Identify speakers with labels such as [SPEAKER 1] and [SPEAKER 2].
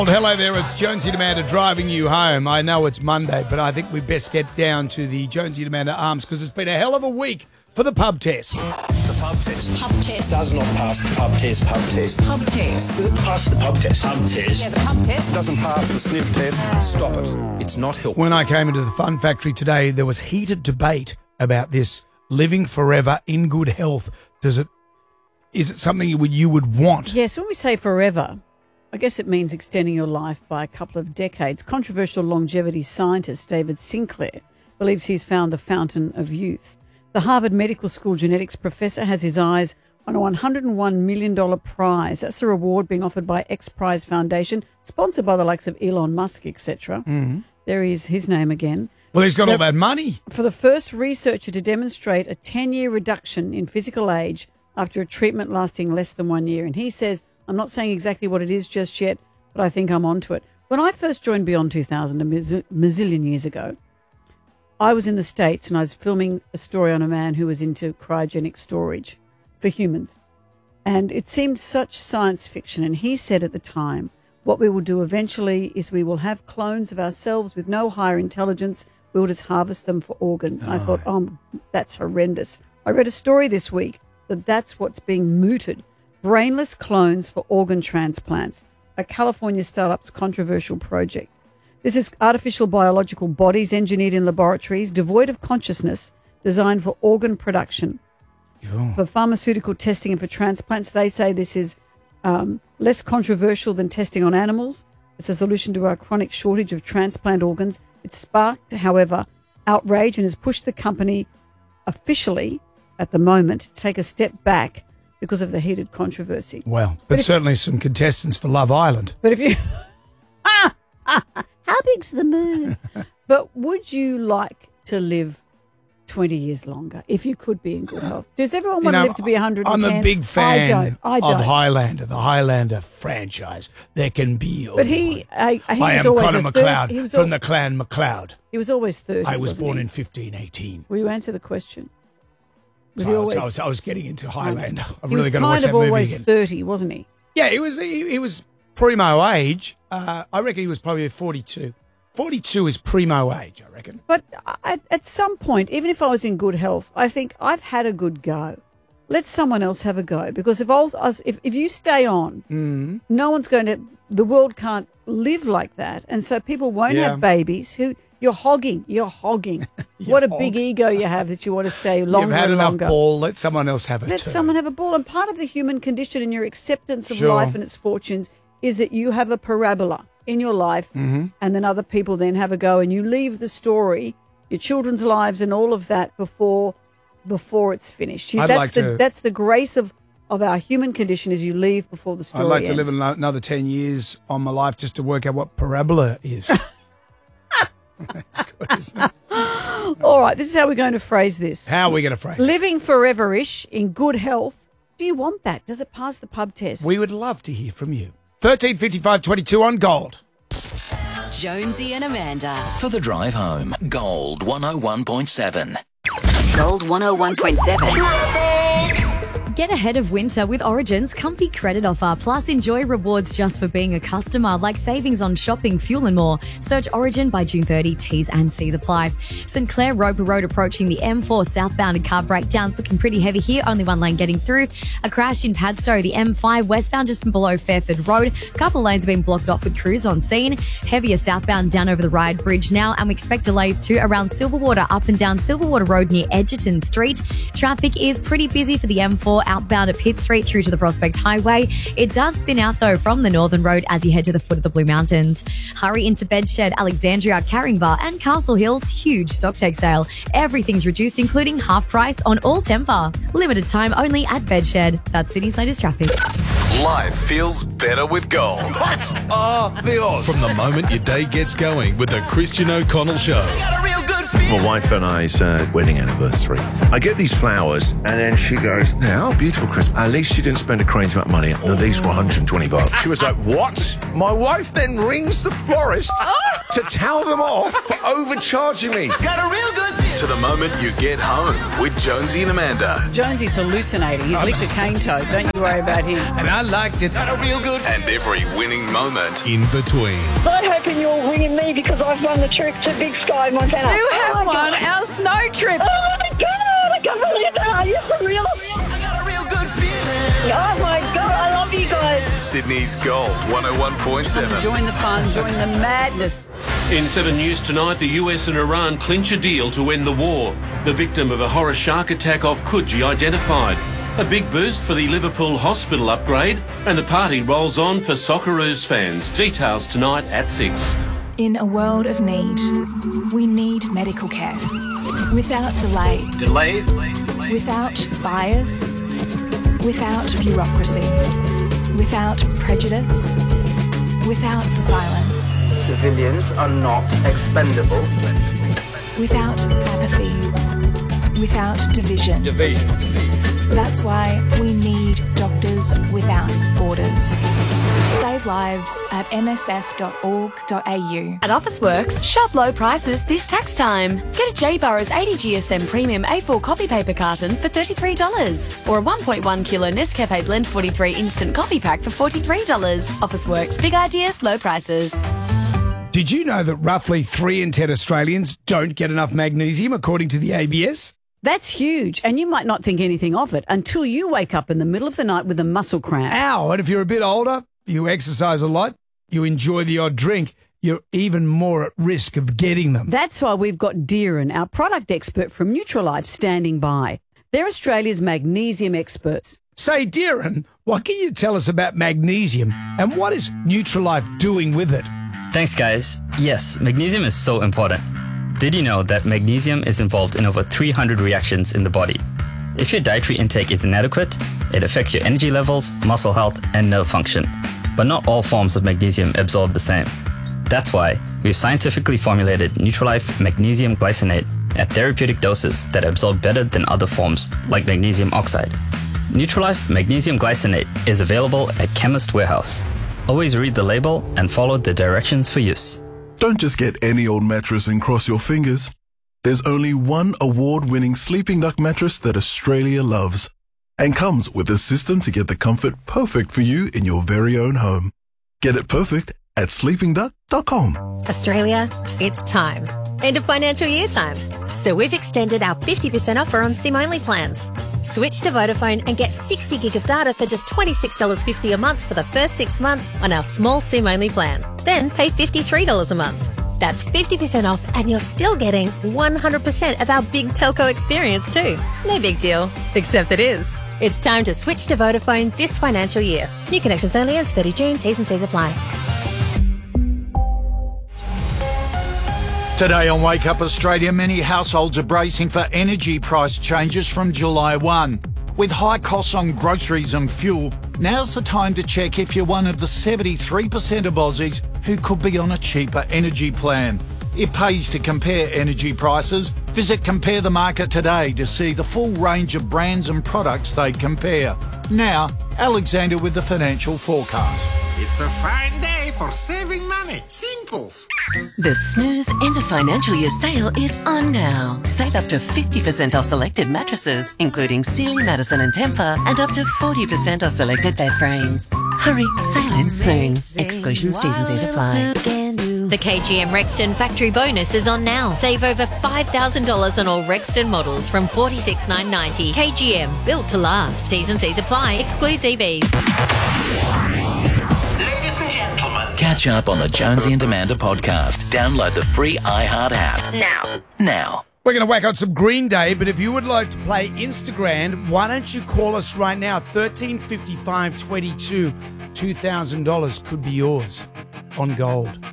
[SPEAKER 1] Well, hello there, it's Jonesy and Amanda driving you home. I know it's Monday, but I think we best get down to the Jonesy and Amanda Arms because it's been a hell of a week for the pub test.
[SPEAKER 2] The pub test.
[SPEAKER 3] Pub test.
[SPEAKER 2] Does not pass the pub test. Pub test.
[SPEAKER 3] Pub test.
[SPEAKER 2] Does it pass the pub test? Pub test.
[SPEAKER 3] Yeah, the pub test.
[SPEAKER 2] Doesn't pass the sniff test. Stop it. It's not helpful.
[SPEAKER 1] When I came into the Fun Factory today, there was heated debate about this living forever in good health. Is it something you would want?
[SPEAKER 4] Yes, when we say forever, I guess it means extending your life by a couple of decades. Controversial longevity scientist David Sinclair believes he's found the fountain of youth. The Harvard Medical School genetics professor has his eyes on a $101 million prize. That's a reward being offered by X Prize Foundation, sponsored by the likes of Elon Musk, etc. Mm-hmm. There is his name again.
[SPEAKER 1] Well, he's got all that money.
[SPEAKER 4] For the first researcher to demonstrate a 10-year reduction in physical age after a treatment lasting less than 1 year. And he says, I'm not saying exactly what it is just yet, but I think I'm onto it. When I first joined Beyond 2000 a mazillion years ago, I was in the States and I was filming a story on a man who was into cryogenic storage for humans. And it seemed such science fiction. And he said at the time, what we will do eventually is we will have clones of ourselves with no higher intelligence. We will just harvest them for organs. And I thought, that's horrendous. I read a story this week that's what's being mooted. Brainless clones for organ transplants, a California startup's controversial project. This is artificial biological bodies engineered in laboratories, devoid of consciousness, designed for organ production. For pharmaceutical testing and for transplants, they say this is less controversial than testing on animals. It's a solution to our chronic shortage of transplant organs. It sparked, however, outrage and has pushed the company officially, at the moment, to take a step back because of the heated controversy.
[SPEAKER 1] Well, but certainly some contestants for Love Island.
[SPEAKER 4] But if you... How big's the moon? But would you like to live 20 years longer if you could be in good health? Does everyone want to live to be 110?
[SPEAKER 1] I'm a big fan
[SPEAKER 4] I don't.
[SPEAKER 1] of Highlander, the Highlander franchise. There can be...
[SPEAKER 4] But he
[SPEAKER 1] I
[SPEAKER 4] was
[SPEAKER 1] am
[SPEAKER 4] always
[SPEAKER 1] Conor McLeod from the clan McLeod.
[SPEAKER 4] He was always 30,
[SPEAKER 1] I was born
[SPEAKER 4] he?
[SPEAKER 1] in 1518.
[SPEAKER 4] Will you answer the question?
[SPEAKER 1] I was getting into Highlander. I've really got to
[SPEAKER 4] He was
[SPEAKER 1] watch that
[SPEAKER 4] kind of
[SPEAKER 1] movie
[SPEAKER 4] always
[SPEAKER 1] again.
[SPEAKER 4] 30, wasn't he?
[SPEAKER 1] Yeah, he was primo age. I reckon he was probably 42. 42 is primo age, I reckon.
[SPEAKER 4] But at some point, even if I was in good health, I think I've had a good go. Let someone else have a go. Because if you stay on, no one's going to... The world can't live like that. And so people won't have babies who... You're hogging. What a big ego you have that you want to stay longer
[SPEAKER 1] You've had
[SPEAKER 4] and
[SPEAKER 1] enough
[SPEAKER 4] longer.
[SPEAKER 1] ball. Let someone else have a turn.
[SPEAKER 4] Let someone have a ball. And part of the human condition and your acceptance of life and its fortunes is that you have a parabola in your life and then other people then have a go and you leave the story, your children's lives and all of that before it's finished. That's the grace of our human condition is you leave before the story
[SPEAKER 1] I'd like to
[SPEAKER 4] ends.
[SPEAKER 1] live another 10 years on my life just to work out what parabola is. That's good, isn't it?
[SPEAKER 4] All right, this is how we're going to phrase this.
[SPEAKER 1] How are we going to phrase it?
[SPEAKER 4] Living forever-ish in good health. Do you want that? Does it pass the pub test?
[SPEAKER 1] We would love to hear from you. 135522 on Gold.
[SPEAKER 5] Jonesy and Amanda.
[SPEAKER 6] For the drive home, Gold 101.7.
[SPEAKER 5] Gold 101.7.
[SPEAKER 7] Get ahead of winter with Origin's comfy credit offer, plus enjoy rewards just for being a customer, like savings on shopping, fuel and more. Search Origin by June 30. T's and C's apply. St Clair Roper Road approaching the M4 southbound and car breakdowns looking pretty heavy here. Only one lane getting through. A crash in Padstow, the M5 westbound just below Fairford Road. Couple lanes have been blocked off with crews on scene. Heavier southbound down over the Ryde Bridge now, and we expect delays too around Silverwater up and down Silverwater Road near Edgerton Street. Traffic is pretty busy for the M4 outbound at Pitt Street through to the Prospect Highway. It does thin out though from the Northern Road as you head to the foot of the Blue Mountains. Hurry into Bedshed, Alexandria, Caringbah and Castle Hill's huge stock take sale. Everything's reduced, including half price on all Tempur. Limited time only at Bedshed. That's Sydney's latest traffic.
[SPEAKER 8] Life feels better with Gold. From the moment your day gets going with the Christian O'Connell Show.
[SPEAKER 9] My wife and I's wedding anniversary. I get these flowers, and then she goes, "How beautiful, Chris. At least she didn't spend a crazy amount of money. No, these were $120. She was like, "What?" My wife then rings the florist to tell them off for overcharging me.
[SPEAKER 2] Got a real good
[SPEAKER 8] to the moment you get home with Jonesy and Amanda.
[SPEAKER 4] Jonesy's hallucinating. He's licked a cane toad. Don't you worry about him.
[SPEAKER 1] And I liked it.
[SPEAKER 8] And every winning moment in between.
[SPEAKER 3] I'm hoping you're winning me because I've won the trip to Big Sky, Montana.
[SPEAKER 4] You have
[SPEAKER 3] Oh, my
[SPEAKER 4] won
[SPEAKER 3] God.
[SPEAKER 4] our snow trip.
[SPEAKER 3] Oh my God, I can't believe that. Are you for real? Oh my God, I love you guys.
[SPEAKER 8] Sydney's Gold 101.7.
[SPEAKER 4] Join the fun, join the madness.
[SPEAKER 10] In 7 News tonight, the US and Iran clinch a deal to end the war. The victim of a horror shark attack off Coogee identified. A big boost for the Liverpool hospital upgrade, and the party rolls on for Socceroos fans. Details tonight at 6.
[SPEAKER 11] In a world of need, we need medical care. Without delay. Without bias. Without bureaucracy. Without prejudice. Without silence.
[SPEAKER 12] Civilians are not expendable.
[SPEAKER 11] Without apathy. Without division. That's why we need Doctors Without Borders. Save lives at msf.org.au.
[SPEAKER 13] At Officeworks, shop low prices this tax time. Get a J Burrows 80 GSM Premium A4 copy paper carton for $33, or a 1.1 kilo Nescafe Blend 43 Instant Coffee Pack for $43. Officeworks, big ideas, low prices.
[SPEAKER 1] Did you know that roughly 3 in 10 Australians don't get enough magnesium, according to the ABS?
[SPEAKER 4] That's huge, and you might not think anything of it until you wake up in the middle of the night with a muscle cramp.
[SPEAKER 1] Ow! And if you're a bit older, you exercise a lot, you enjoy the odd drink, you're even more at risk of getting them.
[SPEAKER 4] That's why we've got Deeran, our product expert from Nutrilife, standing by. They're Australia's magnesium experts.
[SPEAKER 1] Say, Deeran, what can you tell us about magnesium, and what is Nutrilife doing with it?
[SPEAKER 14] Thanks, guys. Yes, magnesium is so important. Did you know that magnesium is involved in over 300 reactions in the body? If your dietary intake is inadequate, it affects your energy levels, muscle health, and nerve function. But not all forms of magnesium absorb the same. That's why we've scientifically formulated Nutrilife Magnesium Glycinate at therapeutic doses that absorb better than other forms, like magnesium oxide. Nutrilife Magnesium Glycinate is available at Chemist Warehouse. Always read the label and follow the directions for use.
[SPEAKER 15] Don't just get any old mattress and cross your fingers. There's only one award-winning Sleeping Duck mattress that Australia loves and comes with a system to get the comfort perfect for you in your very own home. Get it perfect at sleepingduck.com.
[SPEAKER 16] Australia, it's time. End of financial year time. So we've extended our 50% offer on SIM-only plans. Switch to Vodafone and get 60 gig of data for just $26.50 a month for the first 6 months on our small SIM-only plan. Then pay $53 a month. That's 50% off, and you're still getting 100% of our big telco experience too. No big deal, except it is. It's time to switch to Vodafone this financial year. New connections only as 30 June. T's and C's apply.
[SPEAKER 17] Today on Wake Up Australia, many households are bracing for energy price changes from July 1. With high costs on groceries and fuel, now's the time to check if you're one of the 73% of Aussies who could be on a cheaper energy plan. It pays to compare energy prices. Visit Compare the Market today to see the full range of brands and products they compare. Now, Alexander with the financial forecast.
[SPEAKER 18] It's a fine day for saving money. Simples.
[SPEAKER 19] The Snooze End of Financial Year sale is on now. Save up to 50% off selected mattresses, including Sealy, Madison and Tempur, and up to 40% off selected bed frames. Hurry, sale ends soon. Exclusions, T's and C's apply.
[SPEAKER 20] The KGM Rexton Factory Bonus is on now. Save over $5,000 on all Rexton models from $46,990. KGM, built to last. T's and C's apply. Excludes EVs.
[SPEAKER 6] Catch up on the Jonesy and Amanda podcast. Download the free iHeart app. Now.
[SPEAKER 1] We're going to whack out some Green Day, but if you would like to play Instagram, why don't you call us right now? 135522. $2,000 could be yours on gold.